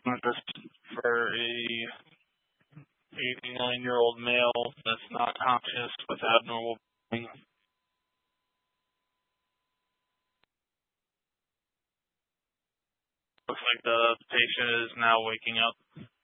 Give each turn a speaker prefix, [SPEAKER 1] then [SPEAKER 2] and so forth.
[SPEAKER 1] this for a 89-year-old male that's not conscious with abnormal breathing. Looks like the patient is now waking up.